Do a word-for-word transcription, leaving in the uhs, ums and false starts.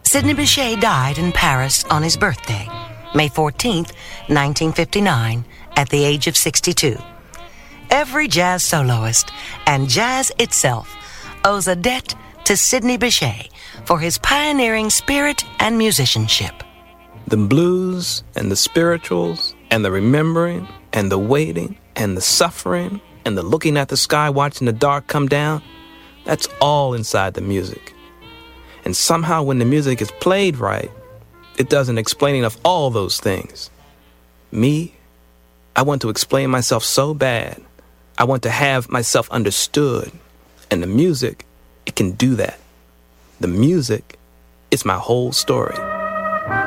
Sidney Bechet died in Paris on his birthday, May fourteenth, nineteen fifty-nine, at the age of sixty-two. Every jazz soloist and jazz itself owes a debt to Sidney Bechet for his pioneering spirit and musicianship. The blues and the spirituals and the remembering and the waiting and the suffering and the looking at the sky watching the dark come down, that's all inside the music. And somehow when the music is played right, it does an explaining of all those things. Me, I want to explain myself so bad. I want to have myself understood. And the music, it can do that. The music is my whole story.